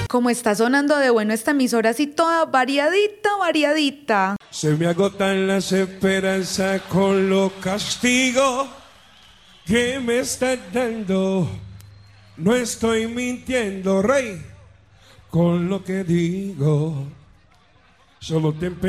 Como está sonando de bueno esta emisora, así toda variadita, variadita. Se me agotan las esperanzas con los castigos que me estás dando. No estoy mintiendo, rey, con lo que digo. Solo te